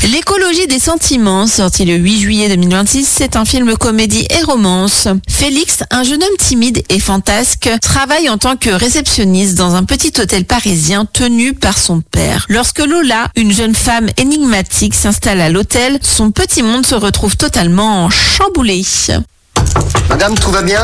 L'écologie des sentiments, sorti le 8 juillet 2026, c'est un film comédie et romance. Félix, un jeune homme timide et fantasque, travaille en tant que réceptionniste dans un petit hôtel parisien tenu par son père. Lorsque Lola, une jeune femme énigmatique, s'installe à l'hôtel, son petit monde se retrouve totalement chamboulé. Madame, tout va bien ?